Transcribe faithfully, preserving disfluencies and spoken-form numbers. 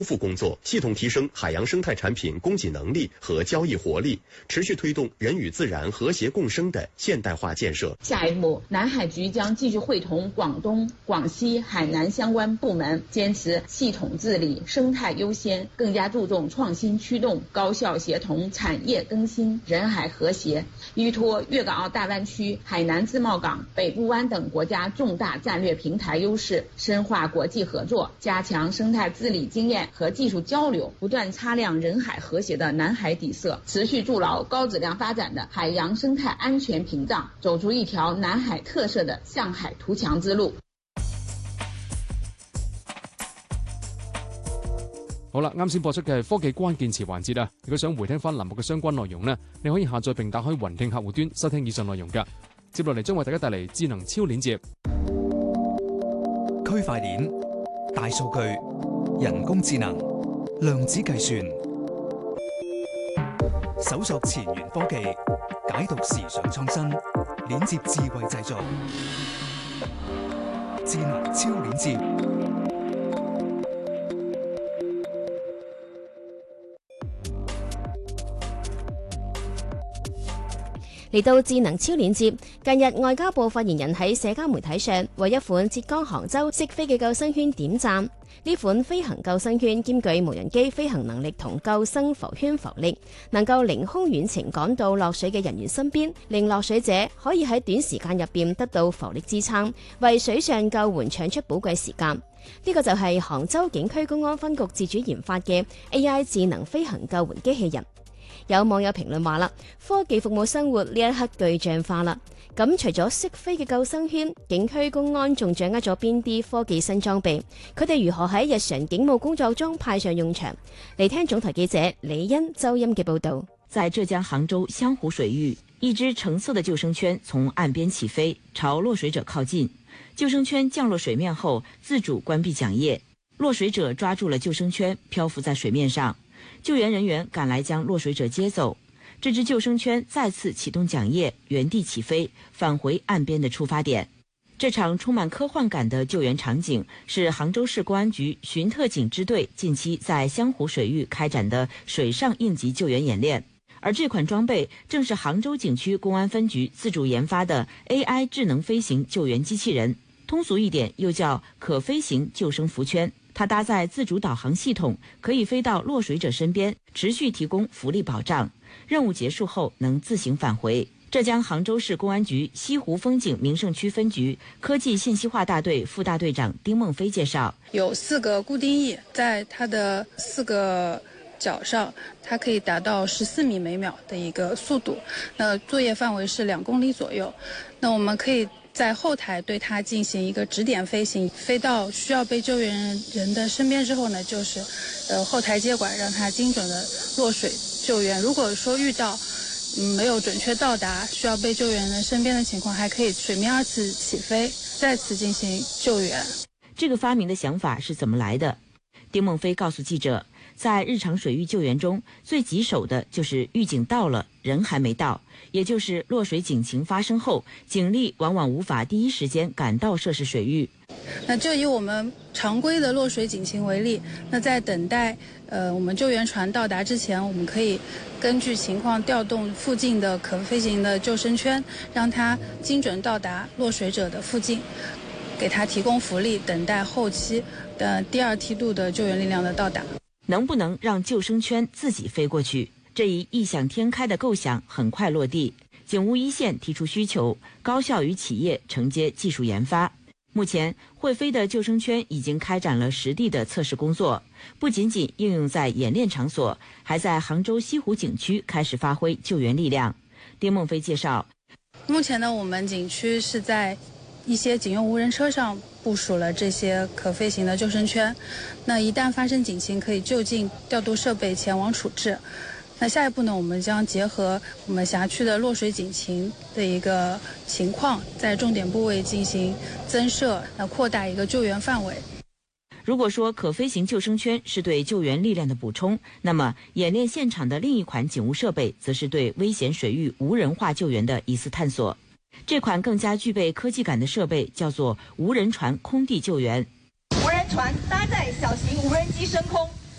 复工作，系统提升海洋生态产品供给能力和交易活力，持续推动人与自然和谐共生的现代化建设。 下一步，南海局将继续会同广东、广西、海南相关部门，坚持系统治理、生态优先，更加注重创新驱动、高效协同、产业更新、人海和谐，依托粤港澳大湾区、海南自贸港、北部湾等国家重大战略平台优势，深化国际合作，加强生态治理经验和技术交流，不断擦亮人海和谐的南海底色，持续筑牢高质量发展的海洋生态安全屏障，走出一条南海特色的向海图强之路。 好啦，啱先播出嘅係科技關鍵詞環節啦。如果想回聽翻欄目嘅相關內容呢，你可以下載並打開雲聽客戶端收聽以上內容㗎。接落嚟將為大家帶嚟智能超鏈接、 區塊鏈、大數據、人工智能、量子計算，搜索前沿科技，解讀時尚創新，鏈接智慧製作，智能超鏈接。 嚟到智能超鏈接，近日外交部發言人喺社交媒體上為一款浙江杭州識飛嘅救生圈點讚。呢款飛行救生圈兼具無人機飛行能力同救生浮圈浮力，能夠凌空遠程趕到落水嘅人員身邊，令落水者可以喺短時間入邊得到浮力支撐，為水上救援搶出寶貴時間。呢個就係杭州警區公安分局自主研發嘅 A I 智能飛行救援機器人。有網友評論話啦，科技服務生活呢一刻具象化啦。咁除咗識飛嘅救生圈，警區公安仲掌握咗邊啲科技新裝備？佢哋如何喺日常警務工作中派上用場？嚟聽總台記者李欣、周音嘅報道。 在浙江杭州湘湖水域，一隻橙色的救生圈從岸邊起飛，朝落水者靠近。救生圈降落水面後，自主關閉槳葉，落水者抓住了救生圈，漂浮在水面上。救援人員趕來將落水者接走，這隻救生圈再次啟動槳葉，原地起飛，返回岸邊的出發點。這場充滿科幻感的救援場景是杭州市公安局巡特警支隊近期在湘湖水域開展的水上應急救援演練，而這款裝備正是杭州景區公安分局自主研發的 A I 智能飛行救援機器人，通俗一點又叫可飛行救生浮圈。它搭載自主導航系統，可以飛到落水者身邊，持續提供浮力保障。任務結束後能自行返回。浙江杭州市公安局西湖風景名勝區分局科技信息化大隊副大隊長丁夢飛介紹， 有四個固定翼，在它的四個角上，它可以達到十四米每秒的一個速度。那作業範圍是兩公里左右。那我們可以在後台對它進行一個指點飛行，飛到需要被救援人的身邊之後呢，就是呃後台接管，讓它精準的落水救援。如果說遇到嗯沒有準確到達需要被救援人身邊的情況，還可以水面二次起飛，再次進行救援。 這個發明的想法是怎麼來的？丁夢飛告訴記者，在日常水域救援中，最棘手的就是預警到了，人還沒到，也就是落水警情發生後，警力往往無法第一時間趕到涉事水域。 那就以我們常規的落水警情為例，那在等待呃我們救援船到達之前，我們可以根據情況調動附近的可飛行的救生圈，讓它精準到達落水者的附近，給它提供浮力，等待後期的第二梯度的救援力量的到達。 能不能讓救生圈自己飛過去？這一異想天開的構想很快落地。警務一線提出需求，高校與企業承接技術研發。目前會飛的救生圈已經開展了實地的測試工作，不僅僅應用在演練場所，還在杭州西湖景區開始發揮救援力量。丁夢飛介紹， 目前呢，我們景區是在一些警用無人車上部署了這些可飛行的救生圈，那一旦發生警情，可以就近調度設備前往處置。那下一步呢，我們將結合我們轄區的落水警情的一個情況，在重點部位進行增設，那擴大一個救援範圍。 如果說可飛行救生圈是對救援力量的補充，那麼演練現場的另一款警務設備，則是對危險水域無人化救援的一次探索。這款更加具備科技感的設備叫做無人船空地救援。 無人船搭載小型無人機升空，